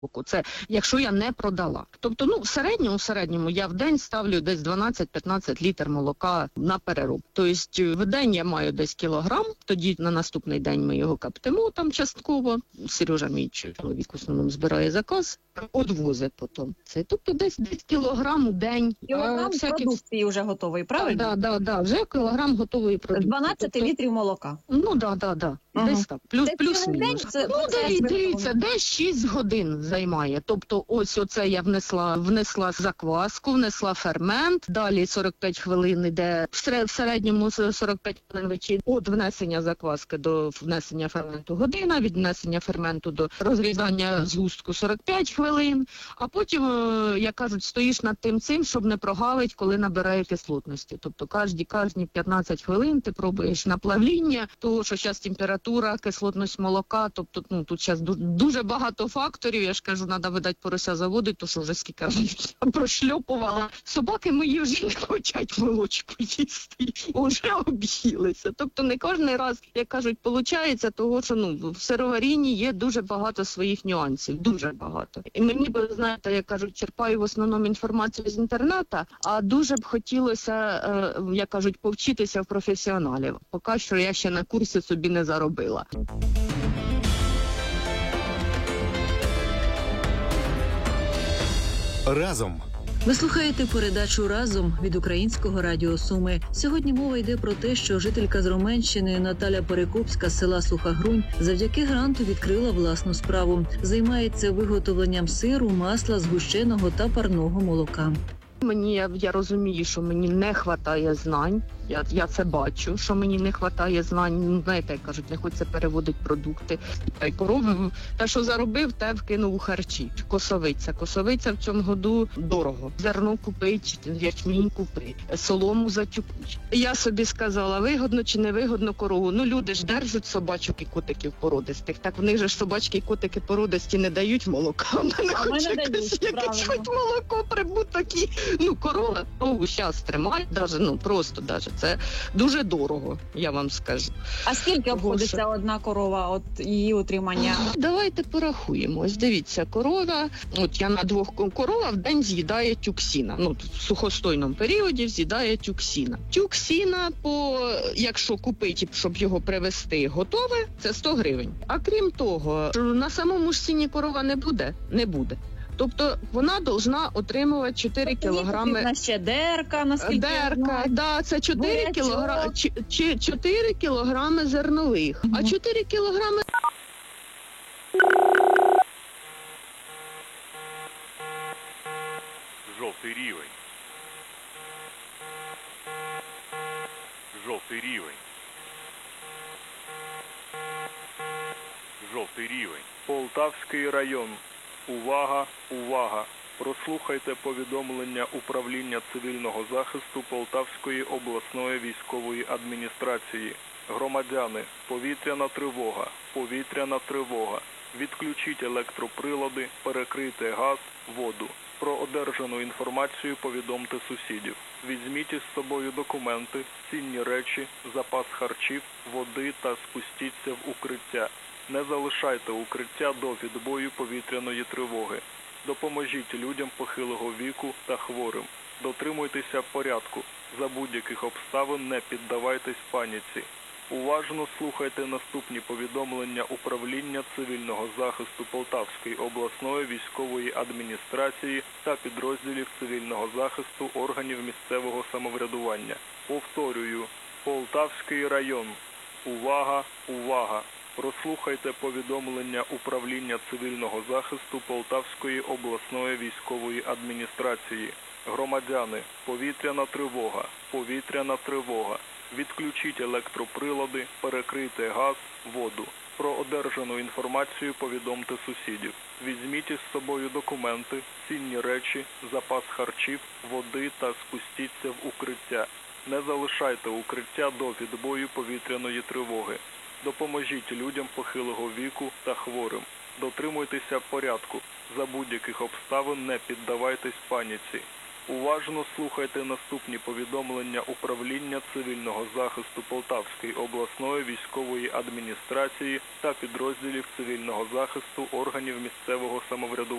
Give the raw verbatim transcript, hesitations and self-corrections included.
Це якщо я не продала. Тобто, ну, в середньому, в середньому я в день ставлю десь дванадцять-п'ятнадцять літр молока на перероб. Тобто, в день я маю десь кілограм, тоді на наступний день ми його каптимо там частково. Сережа, мій чоловік, в основному збирає заказ, одвозить потім. Це, тобто, десь, десь кілограм у день. Кілограм всяких... продукції вже готовий, правильно? Так, да, да, да, вже кілограм готової продукції. дванадцять тобто... літрів молока? Ну, так, да, да, да. Угу. Десь так, плюс, це плюс-мінус. Це, ну, дивіться, дивіться, десь шість годин займає. Тобто, ось оце я внесла, внесла закваску, внесла фермент, далі сорок п'ять хвилин іде, в середньому сорок п'ять хвилин вечір від внесення закваски до внесення ферменту година, від внесення ферменту до розрізання згустку сорок п'ять хвилин, а потім, як кажуть, стоїш над тим цим, щоб не прогавить, коли набирає кислотності. Тобто, кожні, кожні п'ятнадцять хвилин ти пробуєш на плавління, того, що зараз температура, кислотність молока, тобто, ну, тут зараз дуже багато факторів, я ж кажу, треба, видати, порося заводити, то що вже скільки я прошльопувала. Собаки мої вже не хочуть молочку їсти, вже об'їлися. Тобто не кожен раз, як кажуть, виходить, того, що ну, в сироварінні є дуже багато своїх нюансів, дуже багато. І мені, бо, знаєте, як кажуть, черпаю в основному інформацію з інтернету, а дуже б хотілося, е, як кажуть, повчитися в професіоналів. Поки що я ще на курсі собі не заробила. Разом. Ви слухаєте передачу «Разом» від Українського радіо Суми. Сьогодні мова йде про те, що жителька з Роменщини Наталя Перекопська з села Суха Грунь завдяки гранту відкрила власну справу. Займається виготовленням сиру, масла, згущеного та парного молока. Мені, я, я розумію, що мені не вистачає знань, я, я це бачу, що мені не вистачає знань, ну, знаєте, як кажуть, не хочеться переводити продукти. Та й корови, те, що заробив, те вкинув у харчі. Косовиця. Косовиця в цьому году дорого. Зерно купить, ячмінь купить, солому затюпить. Я собі сказала, вигодно чи не вигодно корову. Ну, люди ж держать собачок і котиків породистих. Так в них же ж собачки і котики породисті не дають молока. Вона не хоче якесь хоч молоко, прибуток і... Ну, корова, ну, зараз тримають, даже, ну, просто даже. Це дуже дорого, я вам скажу. А скільки обходиться що... одна корова, от її утримання? Давайте порахуємо. Ось дивіться, корова, от я на двох корова в день з'їдає тюксіна. Ну, в сухостойному періоді з'їдає тюксіна. Тюксіна, по, якщо купити, щоб його привезти готове, це сто гривень. А крім того, на самому ж сіні корова не буде, не буде. Тобто вона повинна отримувати чотири кілограми. Тобто ще дерка, наскільки Дерка, да, це чотири кілограми, чотири кілограми зернових, угу. А чотири кілограми... Жовтий рівень. Жовтий рівень. Жовтий рівень. Полтавський район. Увага, увага! Прослухайте повідомлення Управління цивільного захисту Полтавської обласної військової адміністрації. Громадяни, повітряна тривога, повітряна тривога. Відключіть електроприлади, перекрийте газ, воду. Про одержану інформацію повідомте сусідів. Візьміть із собою документи, цінні речі, запас харчів, води та спустіться в укриття. Не залишайте укриття до відбою повітряної тривоги. Допоможіть людям похилого віку та хворим. Дотримуйтеся порядку. За будь-яких обставин не піддавайтесь паніці. Уважно слухайте наступні повідомлення Управління цивільного захисту Полтавської обласної військової адміністрації та підрозділів цивільного захисту органів місцевого самоврядування. Повторюю, Полтавський район. Увага, увага! Прослухайте повідомлення Управління цивільного захисту Полтавської обласної військової адміністрації. Громадяни, повітряна тривога, повітряна тривога. Відключіть електроприлади, перекрийте газ, воду. Про одержану інформацію повідомте сусідів. Візьміть із собою документи, цінні речі, запас харчів, води та спустіться в укриття. Не залишайте укриття до відбою повітряної тривоги. Допоможіть людям похилого віку та хворим. Дотримуйтеся порядку. За будь-яких обставин не піддавайтесь паніці. Уважно слухайте наступні повідомлення управління цивільного захисту Полтавської обласної військової адміністрації та підрозділів цивільного захисту органів місцевого самоврядування.